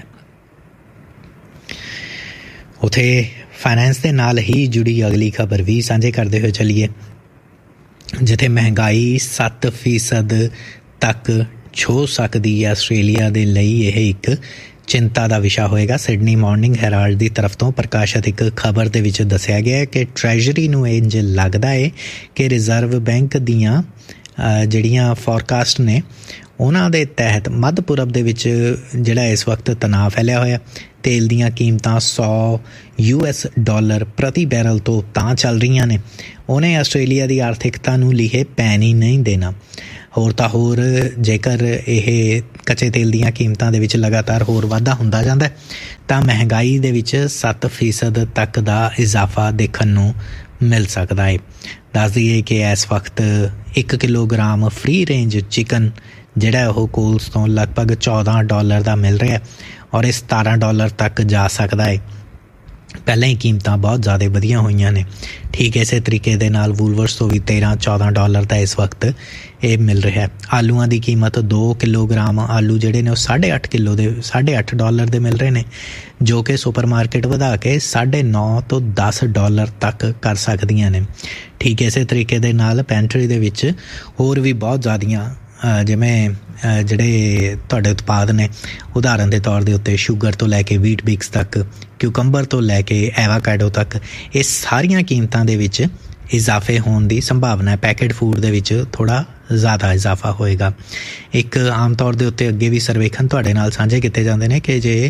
ਉੱਥੇ ਫਾਈਨੈਂਸ ਦੇ ਨਾਲ ਹੀ ਜੁੜੀ ਅਗਲੀ ਖਬਰ ਵੀ ਸਾਂਝੇ ਕਰਦੇ ਹੋਏ ਚੱਲੀਏ, ਜਿੱਥੇ ਮਹਿੰਗਾਈ ਸੱਤ ਫੀਸਦ ਤੱਕ ਛੂਹ ਸਕਦੀ ਹੈ। ਆਸਟ੍ਰੇਲੀਆ ਦੇ ਲਈ ਇਹ ਇੱਕ ਚਿੰਤਾ ਦਾ ਵਿਸ਼ਾ ਹੋਏਗਾ। ਸਿਡਨੀ ਮਾਰਨਿੰਗ ਹੈਰਾਲਡ ਦੀ ਤਰਫ ਤੋਂ ਪ੍ਰਕਾਸ਼ਿਤ ਇੱਕ ਖਬਰ ਦੇ ਵਿੱਚ ਦੱਸਿਆ ਗਿਆ ਹੈ ਕਿ ਟ੍ਰੈਜਰੀ ਨੂੰ ਇੰਝ ਲੱਗਦਾ ਹੈ ਕਿ ਰਿਜ਼ਰਵ ਬੈਂਕ ਦੀਆਂ ਜਿਹੜੀਆਂ ਫੋਰਕਾਸਟ ਨੇ ਉਹਨਾਂ ਦੇ ਤਹਿਤ ਮੱਧ ਪੂਰਬ ਦੇ ਵਿੱਚ ਜਿਹੜਾ ਇਸ ਵਕਤ ਤਣਾਅ ਫੈਲਿਆ ਹੋਇਆ, ਤੇਲ ਦੀਆਂ ਕੀਮਤਾਂ ਸੌ ਯੂ ਐਸ ਡਾਲਰ ਪ੍ਰਤੀ ਬੈਰਲ ਤੋਂ ਤਾਂ ਚੱਲ ਰਹੀਆਂ ਨੇ, ਉਹਨੇ ਆਸਟ੍ਰੇਲੀਆ ਦੀ ਆਰਥਿਕਤਾ ਨੂੰ ਲੀਹੇ ਪੈਣ ਹੀ ਨਹੀਂ ਦੇਣਾ। ਹੋਰ ਤਾਂ ਹੋਰ ਜੇਕਰ ਇਹ ਕੱਚੇ ਤੇਲ ਦੀਆਂ ਕੀਮਤਾਂ ਦੇ ਵਿੱਚ ਲਗਾਤਾਰ ਹੋਰ ਵਾਧਾ ਹੁੰਦਾ ਜਾਂਦਾ ਤਾਂ ਮਹਿੰਗਾਈ ਦੇ ਵਿੱਚ ਸੱਤ ਫੀਸਦ ਤੱਕ ਦਾ ਇਜ਼ਾਫਾ ਦੇਖਣ ਨੂੰ ਮਿਲ ਸਕਦਾ ਹੈ। ਦੱਸ ਦਈਏ ਕਿ ਇਸ ਵਕਤ ਇੱਕ ਕਿਲੋਗ੍ਰਾਮ ਫ੍ਰੀ ਰੇਂਜ ਚਿਕਨ ਜਿਹੜਾ ਉਹ ਕੋਲਸ ਤੋਂ ਲਗਭਗ ਚੌਦਾਂ ਡਾਲਰ ਦਾ ਮਿਲ ਰਿਹਾ ਔਰ ਇਹ ਸਤਾਰਾਂ ਡਾਲਰ ਤੱਕ ਜਾ ਸਕਦਾ ਹੈ। ਪਹਿਲਾਂ ਹੀ ਕੀਮਤਾਂ ਬਹੁਤ ਜ਼ਿਆਦਾ ਵਧੀਆਂ ਹੋਈਆਂ ਨੇ। ਠੀਕ ਇਸੇ ਤਰੀਕੇ ਦੇ ਨਾਲ ਵੂਲਵਰਸ ਤੋਂ ਵੀ ਤੇਰਾਂ ਚੌਦਾਂ ਡਾਲਰ ਦਾ ਇਸ ਵਕਤ ਇਹ ਮਿਲ ਰਿਹਾ। ਆਲੂਆਂ ਦੀ ਕੀਮਤ ਦੋ ਕਿਲੋਗ੍ਰਾਮ ਆਲੂ ਜਿਹੜੇ ਨੇ ਉਹ ਸਾਢੇ ਅੱਠ ਕਿਲੋ ਦੇ ਸਾਢੇ ਅੱਠ ਡਾਲਰ ਦੇ ਮਿਲ ਰਹੇ ਨੇ, ਜੋ ਕਿ ਸੁਪਰ ਮਾਰਕੀਟ ਵਧਾ ਕੇ ਸਾਢੇ ਨੌ ਤੋਂ ਦਸ ਡਾਲਰ ਤੱਕ ਕਰ ਸਕਦੀਆਂ ਨੇ। ਠੀਕ ਇਸੇ ਤਰੀਕੇ ਦੇ ਨਾਲ ਪੈਂਟਰੀ ਦੇ ਵਿੱਚ ਹੋਰ ਵੀ ਬਹੁਤ ਜ਼ਿਆਦੀਆਂ ਜਿਵੇਂ ਜਿਹੜੇ ਤੁਹਾਡੇ ਉਤਪਾਦ ਨੇ, ਉਦਾਹਰਨ ਦੇ ਤੌਰ ਦੇ ਉੱਤੇ ਸ਼ੂਗਰ ਤੋਂ ਲੈ ਕੇ ਵੀਟ ਬਿਕਸ ਤੱਕ, ਕਿਊਕੰਬਰ ਤੋਂ ਲੈ ਕੇ ਐਵਾਕਾਡੋ ਤੱਕ, ਇਹ ਸਾਰੀਆਂ ਕੀਮਤਾਂ ਦੇ ਵਿੱਚ ਇਜ਼ਾਫੇ ਹੋਣ ਦੀ ਸੰਭਾਵਨਾ ਹੈ। ਪੈਕੇਟ ਫੂਡ ਦੇ ਵਿੱਚ ਥੋੜ੍ਹਾ ਜ਼ਿਆਦਾ ਇਜ਼ਾਫਾ ਹੋਏਗਾ। ਇੱਕ ਆਮ ਤੌਰ ਦੇ ਉੱਤੇ ਅੱਗੇ ਵੀ ਸਰਵੇਖਣ ਤੁਹਾਡੇ ਨਾਲ ਸਾਂਝੇ ਕੀਤੇ ਜਾਂਦੇ ਨੇ ਕਿ ਜੇ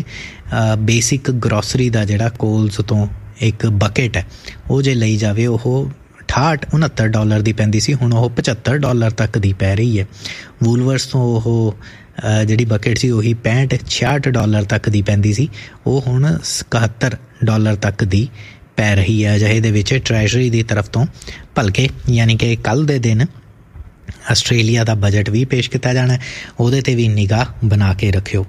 ਬੇਸਿਕ ਗਰੋਸਰੀ ਦਾ ਜਿਹੜਾ ਕੋਲਸ ਤੋਂ ਇੱਕ ਬਕਟ ਹੈ ਉਹ ਜੇ ਲਈ ਜਾਵੇ ਉਹ ਅਠਾਹਠ ਉਣਹੱਤਰ ਡਾਲਰ ਦੀ ਪੈਂਦੀ ਸੀ, ਹੁਣ ਉਹ ਪਝੱਤਰ ਡਾਲਰ ਤੱਕ ਦੀ ਪੈ ਰਹੀ ਹੈ। ਵੂਲਵਰਸ ਤੋਂ ਉਹ ਜਿਹੜੀ ਬਕਟ ਸੀ ਉਹੀ ਪੈਂਹਠ ਛਿਆਹਠ ਡਾਲਰ ਤੱਕ ਦੀ ਪੈਂਦੀ ਸੀ, ਉਹ ਹੁਣ ਇਕਹੱਤਰ ਡਾਲਰ ਤੱਕ ਦੀ ਪੈ ਰਹੀ ਹੈ। ਅਜਿਹੇ ਦੇ ਵਿੱਚ ਟਰੈਜਰੀ ਦੀ ਤਰਫ ਤੋਂ ਭਲਕੇ ਯਾਨੀ ਕਿ ਕੱਲ੍ਹ ਦੇ ਦਿਨ ਆਸਟ੍ਰੇਲੀਆ ਦਾ ਬਜਟ ਵੀ ਪੇਸ਼ ਕੀਤਾ ਜਾਣਾ, ਉਹਦੇ 'ਤੇ ਵੀ ਨਿਗਾਹ ਬਣਾ ਕੇ ਰੱਖਿਓ।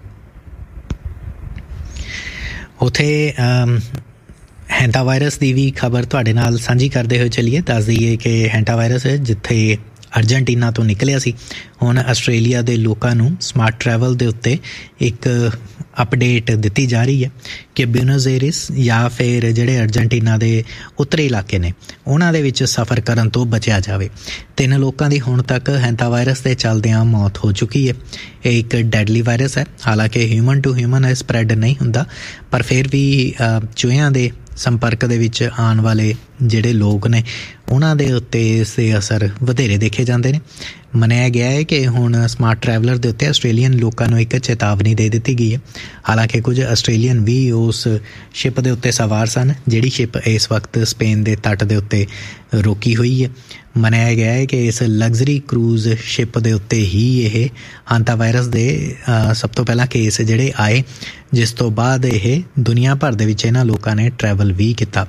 ਉੱਥੇ ਹੈਂਟਾ ਵਾਇਰਸ ਦੀ ਵੀ ਖਬਰ ਤੁਹਾਡੇ ਨਾਲ ਸਾਂਝੀ ਕਰਦੇ ਹੋਏ ਚੱਲੀਏ। ਦੱਸ ਦਈਏ ਕਿ ਹੈਂਟਾ ਵਾਇਰਸ ਜਿੱਥੇ ਅਰਜਨਟੀਨਾ ਤੋਂ ਨਿਕਲਿਆ ਸੀ, ਹੁਣ ਆਸਟ੍ਰੇਲੀਆ ਦੇ ਲੋਕਾਂ ਨੂੰ ਸਮਾਰਟ ਟਰੈਵਲ ਦੇ ਉੱਤੇ ਇੱਕ ਅਪਡੇਟ ਦਿੱਤੀ ਜਾ ਰਹੀ ਹੈ ਕਿ ਬਿਊਨਸ ਏਰੀਸ ਜਾਂ ਫਿਰ ਜਿਹੜੇ ਅਰਜਨਟੀਨਾ ਦੇ ਉੱਤਰੀ ਇਲਾਕੇ ਨੇ ਉਹਨਾਂ ਦੇ ਵਿੱਚ ਸਫ਼ਰ ਕਰਨ ਤੋਂ ਬਚਿਆ ਜਾਵੇ। ਤਿੰਨ ਲੋਕਾਂ ਦੀ ਹੁਣ ਤੱਕ ਹੈਂਟਾ ਵਾਇਰਸ ਦੇ ਚੱਲਦਿਆਂ ਮੌਤ ਹੋ ਚੁੱਕੀ ਹੈ। ਇਹ ਇੱਕ ਡੈਡਲੀ ਵਾਇਰਸ ਹੈ, ਹਾਲਾਂਕਿ ਹਿਊਮਨ ਟੂ ਹਿਊਮਨ ਸਪਰੈਡ ਨਹੀਂ ਹੁੰਦਾ, ਪਰ ਫਿਰ ਵੀ ਚੂਹਿਆਂ ਦੇ ਸੰਪਰਕ ਦੇ ਵਿੱਚ ਆਉਣ ਵਾਲੇ ਜਿਹੜੇ ਲੋਕ ਨੇ ਉਹਨਾਂ ਦੇ ਉੱਤੇ ਇਸ ਦੇ ਅਸਰ ਵਧੇਰੇ ਦੇਖੇ ਜਾਂਦੇ ਨੇ। ਮੰਨਿਆ ਗਿਆ ਹੈ ਕਿ ਹੁਣ ਸਮਾਰਟ ਟਰੈਵਲਰ ਦੇ ਉੱਤੇ ਆਸਟ੍ਰੇਲੀਅਨ ਲੋਕਾਂ ਨੂੰ ਇੱਕ ਚੇਤਾਵਨੀ ਦੇ ਦਿੱਤੀ ਗਈ ਹੈ। ਹਾਲਾਂਕਿ ਕੁਝ ਆਸਟ੍ਰੇਲੀਅਨ ਵੀ ਉਸ ਸ਼ਿਪ ਦੇ ਉੱਤੇ ਸਵਾਰ ਸਨ ਜਿਹੜੀ ਸ਼ਿਪ ਇਸ ਵਕਤ ਸਪੇਨ ਦੇ ਤੱਟ ਦੇ ਉੱਤੇ ਰੋਕੀ ਹੋਈ ਹੈ। ਮੰਨਿਆ ਗਿਆ ਹੈ ਕਿ ਇਸ ਲਗਜ਼ਰੀ ਕਰੂਜ਼ ਸ਼ਿਪ ਦੇ ਉੱਤੇ ਹੀ ਇਹ ਹਾਂਤਾ ਵਾਇਰਸ ਦੇ ਸਭ ਤੋਂ ਪਹਿਲਾਂ ਕੇਸ ਜਿਹੜੇ ਆਏ, ਜਿਸ ਤੋਂ ਬਾਅਦ ਇਹ ਦੁਨੀਆ ਭਰ ਦੇ ਵਿੱਚ ਇਹਨਾਂ ਲੋਕਾਂ ਨੇ ਟਰੈਵਲ ਵੀ ਕੀਤਾ।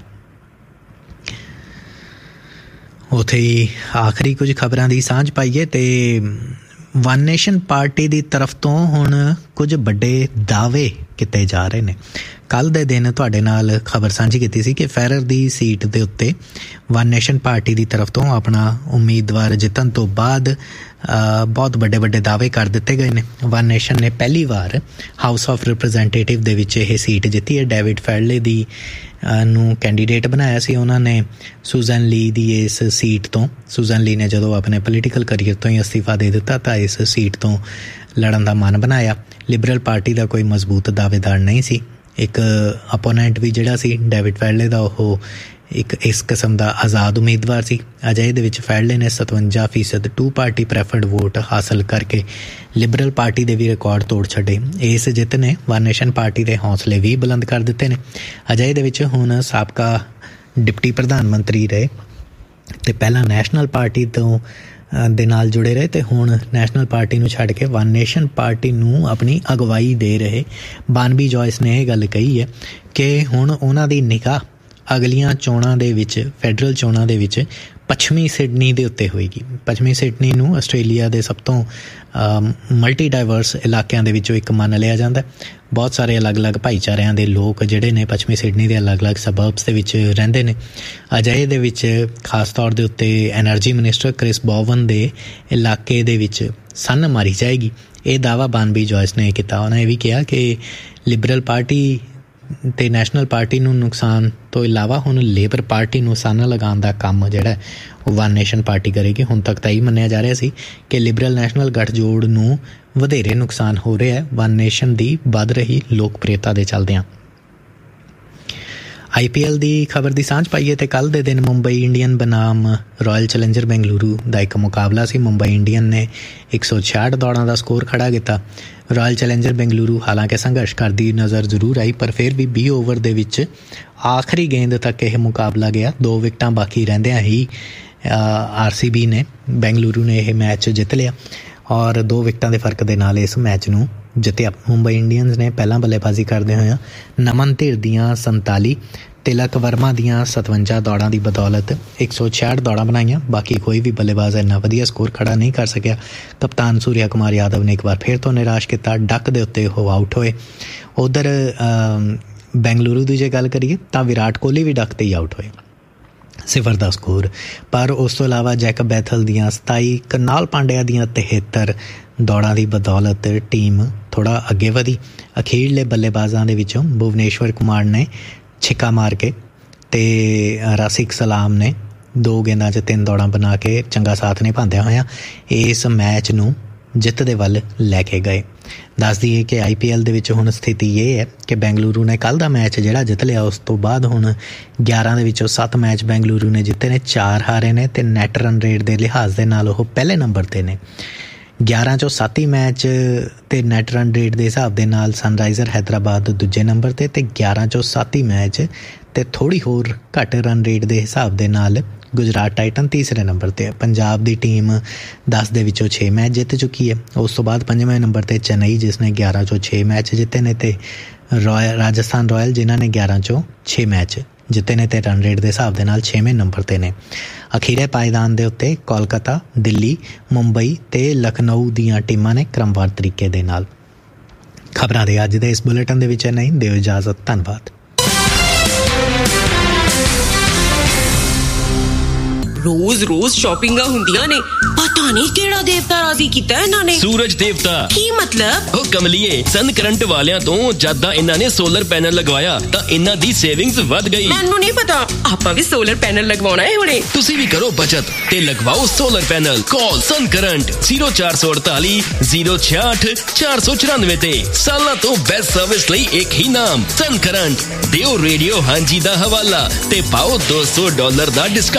ਉੱਥੇ ਹੀ ਆਖਰੀ ਕੁਝ ਖਬਰਾਂ ਦੀ ਸਾਂਝ ਪਾਈਏ ਤੇ ਵਨ ਨੇਸ਼ਨ ਪਾਰਟੀ ਦੀ ਤਰਫ ਤੋਂ ਹੁਣ ਕੁਝ ਵੱਡੇ ਦਾਅਵੇ ਕੀਤੇ ਜਾ ਰਹੇ ਨੇ। ਕੱਲ੍ਹ ਦੇ ਦਿਨ ਤੁਹਾਡੇ ਨਾਲ ਖਬਰ ਸਾਂਝੀ ਕੀਤੀ ਸੀ ਕਿ ਫੈਰਰ ਦੀ ਸੀਟ ਦੇ ਉੱਤੇ ਵਨ ਨੇਸ਼ਨ ਪਾਰਟੀ ਦੀ ਤਰਫ ਤੋਂ ਆਪਣਾ ਉਮੀਦਵਾਰ ਜਿੱਤਣ ਤੋਂ ਬਾਅਦ ਬਹੁਤ ਵੱਡੇ ਵੱਡੇ ਦਾਅਵੇ ਕਰ ਦਿੱਤੇ ਗਏ ਨੇ। ਵਨ ਨੇਸ਼ਨ ਨੇ ਪਹਿਲੀ ਵਾਰ ਹਾਊਸ ਆਫ ਰਿਪਰੈਜ਼ੈਂਟੇਟਿਵ ਦੇ ਵਿੱਚ ਇਹ ਸੀਟ ਜਿੱਤੀ ਹੈ। ਡੇਵਿਡ ਫੈਡਲੇ ਦੀ ਨੂੰ ਕੈਂਡੀਡੇਟ ਬਣਾਇਆ ਸੀ ਉਹਨਾਂ ਨੇ ਸੂਜ਼ਨ ਲੀ ਦੀ ਇਸ ਸੀਟ ਤੋਂ। ਸੂਜ਼ਨ ਲੀ ਨੇ ਜਦੋਂ ਆਪਣੇ ਪੋਲੀਟੀਕਲ ਕਰੀਅਰ ਤੋਂ ਹੀ ਅਸਤੀਫਾ ਦੇ ਦਿੱਤਾ ਤਾਂ ਇਸ ਸੀਟ ਤੋਂ ਲੜਨ ਦਾ ਮਨ ਬਣਾਇਆ। ਲਿਬਰਲ ਪਾਰਟੀ ਦਾ ਕੋਈ ਮਜ਼ਬੂਤ ਦਾਅਵੇਦਾਰ ਨਹੀਂ ਸੀ। ਇੱਕ ਅਪੋਨੈਂਟ ਵੀ ਜਿਹੜਾ ਸੀ ਡੇਵਿਡ ਫੈਡਲੇ ਦਾ, ਉਹ ਇੱਕ ਇਸ ਕਿਸਮ ਦਾ ਆਜ਼ਾਦ ਉਮੀਦਵਾਰ ਸੀ। ਅਜਿਹੇ ਦੇ ਵਿੱਚ ਫੈਡਲੇ ਨੇ ਸਤਵੰਜਾ ਫੀਸਦ ਟੂ ਪਾਰਟੀ ਪ੍ਰੈਫਰਡ ਵੋਟ ਹਾਸਲ ਕਰਕੇ ਲਿਬਰਲ ਪਾਰਟੀ ਦੇ ਵੀ ਰਿਕਾਰਡ ਤੋੜ ਛੱਡੇ। ਇਸ ਜਿੱਤ ਨੇ ਵਨ ਨੇਸ਼ਨ ਪਾਰਟੀ ਦੇ ਹੌਸਲੇ ਵੀ ਬੁਲੰਦ ਕਰ ਦਿੱਤੇ ਨੇ। ਅਜਿਹੇ ਦੇ ਵਿੱਚ ਹੁਣ ਸਾਬਕਾ ਡਿਪਟੀ ਪ੍ਰਧਾਨ ਮੰਤਰੀ ਰਹੇ ਅਤੇ ਪਹਿਲਾਂ ਨੈਸ਼ਨਲ ਪਾਰਟੀ ਤੋਂ ਦੇ ਨਾਲ ਜੁੜੇ ਰਹੇ ਅਤੇ ਹੁਣ ਨੈਸ਼ਨਲ ਪਾਰਟੀ ਨੂੰ ਛੱਡ ਕੇ ਵਨ ਨੇਸ਼ਨ ਪਾਰਟੀ ਨੂੰ ਆਪਣੀ ਅਗਵਾਈ ਦੇ ਰਹੇ ਬਾਨਬੀ ਜੋਇਸ ਨੇ ਇਹ ਗੱਲ ਕਹੀ ਹੈ ਕਿ ਹੁਣ ਉਹਨਾਂ ਦੀ ਨਿਗਾਹ ਅਗਲੀਆਂ ਚੋਣਾਂ ਦੇ ਵਿੱਚ, ਫੈਡਰਲ ਚੋਣਾਂ ਦੇ ਵਿੱਚ ਪੱਛਮੀ ਸਿਡਨੀ ਦੇ ਉੱਤੇ ਹੋਏਗੀ। ਪੱਛਮੀ ਸਿਡਨੀ ਨੂੰ ਆਸਟ੍ਰੇਲੀਆ ਦੇ ਸਭ ਤੋਂ ਮਲਟੀ ਡਾਈਵਰਸ ਇਲਾਕਿਆਂ ਦੇ ਵਿੱਚੋਂ ਇੱਕ ਮੰਨ ਲਿਆ ਜਾਂਦਾ। ਬਹੁਤ ਸਾਰੇ ਅਲੱਗ-ਅਲੱਗ ਭਾਈਚਾਰਿਆਂ ਦੇ ਲੋਕ ਜਿਹੜੇ ਨੇ ਪੱਛਮੀ ਸਿਡਨੀ ਦੇ ਅਲੱਗ-ਅਲੱਗ ਸਬਰਬਸ ਦੇ ਵਿੱਚ ਰਹਿੰਦੇ ਨੇ। ਅਜਿਹੇ ਦੇ ਵਿੱਚ ਖਾਸ ਤੌਰ ਦੇ ਉੱਤੇ ਐਨਰਜੀ ਮਿਨਿਸਟਰ ਕ੍ਰਿਸ ਬੋਵਨ ਦੇ ਇਲਾਕੇ ਦੇ ਵਿੱਚ ਸੰਨ ਮਾਰੀ ਜਾਏਗੀ। ਇਹ ਦਾਅਵਾ ਬਾਨਬੀ ਜੋਇਸ ਨੇ ਕੀਤਾ। ਉਹਨੇ ਇਹ ਵੀ ਕਿਹਾ ਕਿ ਲਿਬਰਲ ਪਾਰਟੀ ਅਤੇ ਨੈਸ਼ਨਲ ਪਾਰਟੀ ਨੂੰ ਨੁਕਸਾਨ ਤੋਂ ਇਲਾਵਾ ਹੁਣ ਲੇਬਰ ਪਾਰਟੀ ਨੂੰ ਸੰਨ ਲਗਾਉਣ ਦਾ ਕੰਮ ਜਿਹੜਾ ਉਹ ਵਨ ਨੇਸ਼ਨ ਪਾਰਟੀ ਕਰੇਗੀ। ਹੁਣ ਤੱਕ ਤਾਂ ਇਹ ਮੰਨਿਆ ਜਾ ਰਿਹਾ ਸੀ ਕਿ ਲਿਬਰਲ ਨੈਸ਼ਨਲ ਗੱਠਜੋੜ ਨੂੰ ਵਧੇਰੇ ਨੁਕਸਾਨ ਹੋ ਰਿਹਾ ਵਨ ਨੇਸ਼ਨ ਦੀ ਵੱਧ ਰਹੀ ਲੋਕਪ੍ਰਿਅਤਾ ਦੇ ਚੱਲਦਿਆਂ। ਆਈ ਪੀ ਐਲ ਦੀ ਖਬਰ ਦੀ ਸਾਂਝ ਪਾਈਏ ਤੇ ਕੱਲ੍ਹ ਦੇ ਦਿਨ Mumbai Indian ਬਨਾਮ royal challenger Bengaluru ਦਾ ਇੱਕ ਮੁਕਾਬਲਾ ਸੀ। ਮੁੰਬਈ ਇੰਡੀਅਨ ਨੇ ਇੱਕ ਸੌ ਛਿਆਹਠ ਦੌੜਾਂ ਦਾ ਸਕੋਰ ਖੜ੍ਹਾ ਕੀਤਾ। ਰਾਇਲ ਚੈਲੰਜਰ ਬੈਂਗਲੁਰੂ ਹਾਲਾਂਕਿ ਸੰਘਰਸ਼ ਕਰਦੀ ਨਜ਼ਰ ਜ਼ਰੂਰ ਆਈ, ਪਰ ਫਿਰ ਵੀ ਵੀਹ ਓਵਰ ਦੇ ਵਿੱਚ ਆਖਰੀ ਗੇਂਦ ਤੱਕ ਇਹ ਮੁਕਾਬਲਾ ਗਿਆ। ਦੋ ਵਿਕਟਾਂ ਬਾਕੀ ਰਹਿੰਦਿਆਂ ਹੀ ਆਰ ਸੀ ਬੀ ਨੇ ਬੈਂਗਲੁਰੂ ਨੇ ਇਹ ਮੈਚ ਜਿੱਤ ਲਿਆ ਔਰ ਦੋ ਵਿਕਟਾਂ ਦੇ ਫਰਕ ਦੇ ਨਾਲ ਇਸ ਮੈਚ ਨੂੰ ਜਿੱਤਿਆ। ਮੁੰਬਈ ਇੰਡੀਅਨਸ ਨੇ ਪਹਿਲਾਂ ਬੱਲੇਬਾਜ਼ੀ ਕਰਦੇ ਹੋਇਆ ਨਮਨ ਧੀਰ ਦੀਆਂ ਸੰਤਾਲੀ, ਤਿਲਕ ਵਰਮਾ ਦੀਆਂ ਸਤਵੰਜਾ ਦੌੜਾਂ ਦੀ ਬਦੌਲਤ ਇੱਕ ਸੌ ਛਿਆਹਠ ਦੌੜਾਂ ਬਣਾਈਆਂ। ਬਾਕੀ ਕੋਈ ਵੀ ਬੱਲੇਬਾਜ਼ ਇੰਨਾ ਵਧੀਆ ਸਕੋਰ ਖੜਾ ਨਹੀਂ ਕਰ ਸਕਿਆ। ਕਪਤਾਨ ਸੂਰਿਆ ਕੁਮਾਰ ਯਾਦਵ ਨੇ ਇੱਕ ਵਾਰ ਫਿਰ ਤੋਂ ਨਿਰਾਸ਼ ਕੀਤਾ। ਡੱਕ ਦੇ ਉੱਤੇ ਉਹ ਆਊਟ ਹੋਏ। ਉੱਧਰ ਬੈਂਗਲੁਰੂ ਦੀ ਜੇ ਗੱਲ ਕਰੀਏ ਤਾਂ ਵਿਰਾਟ ਕੋਹਲੀ ਵੀ ਡੱਕ 'ਤੇ ਹੀ ਆਊਟ ਹੋਏ, ਸਿਫਰ ਦਾ ਸਕੋਰ। ਪਰ ਉਸ ਤੋਂ ਇਲਾਵਾ ਜੈਕਬ ਬੈਥਲ ਦੀਆਂ ਸਤਾਈ, ਕਰਨਾਲ ਪਾਂਡਿਆ ਦੀਆਂ ਤਿਹੱਤਰ ਦੌੜਾਂ ਦੀ ਬਦੌਲਤ ਟੀਮ ਥੋੜ੍ਹਾ ਅੱਗੇ ਵਧੀ। ਅਖੀਰਲੇ ਬੱਲੇਬਾਜ਼ਾਂ ਦੇ ਵਿੱਚੋਂ ਭੁਵਨੇਸ਼ਵਰ ਕੁਮਾਰ ਨੇ ਛਿੱਕਾ ਮਾਰ ਕੇ ਅਤੇ ਰਾਸਿਕ ਸਲਾਮ ਨੇ ਦੋ ਗੇਂਦਾਂ 'ਚ ਤਿੰਨ ਦੌੜਾਂ ਬਣਾ ਕੇ ਚੰਗਾ ਸਾਥ ਨਿਭਾਉਂਦਿਆਂ ਹੋਇਆਂ ਇਸ ਮੈਚ ਨੂੰ ਜਿੱਤ ਦੇ ਵੱਲ ਲੈ ਕੇ ਗਏ। ਦੱਸ ਦਈਏ ਕਿ ਆਈ ਪੀ ਐਲ ਦੇ ਵਿੱਚ ਹੁਣ ਸਥਿਤੀ ਇਹ ਹੈ ਕਿ ਬੈਂਗਲੁਰੂ ਨੇ ਕੱਲ੍ਹ ਦਾ ਮੈਚ ਜਿਹੜਾ ਜਿੱਤ ਲਿਆ, ਉਸ ਤੋਂ ਬਾਅਦ ਹੁਣ ਗਿਆਰਾਂ ਦੇ ਵਿੱਚੋਂ ਸੱਤ ਮੈਚ ਬੈਂਗਲੁਰੂ ਨੇ ਜਿੱਤੇ ਨੇ, ਚਾਰ ਹਾਰੇ ਨੇ ਅਤੇ ਨੈਟ ਰਨ ਰੇਟ ਦੇ ਲਿਹਾਜ਼ ਦੇ ਨਾਲ ਉਹ ਪਹਿਲੇ ਨੰਬਰ 'ਤੇ ਨੇ। ਗਿਆਰਾਂ 'ਚੋਂ ਸੱਤ ਹੀ ਮੈਚ ਅਤੇ ਨੈਟ ਰਨ ਰੇਟ ਦੇ ਹਿਸਾਬ ਦੇ ਨਾਲ ਸਨਰਾਈਜ਼ਰ ਹੈਦਰਾਬਾਦ ਦੂਜੇ ਨੰਬਰ 'ਤੇ ਅਤੇ ਗਿਆਰਾਂ 'ਚੋਂ ਸੱਤ ਹੀ ਮੈਚ ਅਤੇ ਥੋੜ੍ਹੀ ਹੋਰ ਘੱਟ ਰਨ ਰੇਟ ਦੇ ਹਿਸਾਬ ਦੇ ਨਾਲ ਗੁਜਰਾਤ ਟਾਈਟਨ ਤੀਸਰੇ ਨੰਬਰ 'ਤੇ ਹੈ। ਪੰਜਾਬ ਦੀ ਟੀਮ ਦਸ ਦੇ ਵਿੱਚੋਂ ਛੇ ਮੈਚ ਜਿੱਤ ਚੁੱਕੀ ਹੈ। ਉਸ ਤੋਂ ਬਾਅਦ ਪੰਜਵੇਂ ਨੰਬਰ 'ਤੇ ਚੇਨਈ, ਜਿਸ ਨੇ ਗਿਆਰਾਂ 'ਚੋਂ ਛੇ ਮੈਚ ਜਿੱਤੇ ਨੇ, ਅਤੇ ਰੋਇਲ ਰਾਜਸਥਾਨ ਰਾਇਲ ਜਿਨ੍ਹਾਂ ਨੇ ਗਿਆਰਾਂ 'ਚੋਂ ਛੇ ਮੈਚ ਜਿੱਤੇ ਨੇ ਅਤੇ ਰਨ ਰੇਟ ਦੇ ਹਿਸਾਬ ਦੇ ਨਾਲ ਛੇਵੇਂ ਨੰਬਰ 'ਤੇ ਨੇ। ਅਖੀਰੇ ਪਾਏਦਾਨ ਦੇ ਉੱਤੇ ਕੋਲਕਾਤਾ, ਦਿੱਲੀ, ਮੁੰਬਈ ਅਤੇ ਲਖਨਊ ਦੀਆਂ ਟੀਮਾਂ ਨੇ ਕ੍ਰਮਵਾਰ ਤਰੀਕੇ ਦੇ ਨਾਲ। ਖਬਰਾਂ ਦੇ ਅੱਜ ਦੇ ਇਸ ਬੁਲੇਟਿਨ ਦੇ ਵਿੱਚ ਨਹੀਂ ਦਿਓ ਇਜਾਜ਼ਤ। ਧੰਨਵਾਦ। ਰੋਜ਼ ਰੋਜ਼ ਸ਼ਾਪਿੰਗਾਂ ਹੁੰਦੀਆਂ ਨੇ, ਪਤਾ ਨਹੀਂ ਕਿਹੜਾ ਦੇਵਤਾ ਰਾਜ਼ੀ ਕੀਤਾ ਇਹਨਾਂ ਨੇ। ਸੂਰਜ ਦੇਵਤਾ। ਕੀ ਮਤਲਬ? ਉਹ ਕਮਲੀਏ, ਸਨ ਕਰੰਟ ਵਾਲਿਆਂ ਤੋਂ ਜਦਾਂ ਇਹਨਾਂ ਨੇ ਸੋਲਰ ਪੈਨਲ ਲਗਵਾਇਆ ਤਾਂ ਇਹਨਾਂ ਦੀ ਸੇਵਿੰਗਸ ਵੱਧ ਗਈ। ਮੈਨੂੰ ਨਹੀਂ ਪਤਾ, ਆਪਾਂ ਵੀ ਸੋਲਰ ਪੈਨਲ ਲਗਵਾਉਣਾ ਹੈ ਹੁਣੇ। ਤੁਸੀਂ ਵੀ ਕਰੋ ਬਚਤ ਤੇ ਲਗਵਾਓ ਸੋਲਰ ਪੈਨਲ। ਕਾਲ ਸਨ ਕਰੰਟ ਜ਼ੀਰੋ ਚਾਰ ਸੌ ਅੜਤਾਲੀ ਜ਼ੀਰੋ ਛਿਆਹਠ ਚਾਰ ਸੌ ਚੁਰਾਨਵੇਂ ਤੇ। ਸਾਲਾਂ ਤੋਂ ਬੈਸਟ ਸਰਵਿਸ ਲਈ ਇੱਕ ਹੀ ਨਾਮ, ਸਨ ਕਰੰਟ। ਦਿਓ ਰੇਡੀਓ ਹਾਂਜੀ ਦਾ ਹਵਾਲਾ ਤੇ ਪਾਓ ਦੋ ਸੌ ਡਾਲਰ ਦਾ ਡਿਸਕਾਊਂਟ।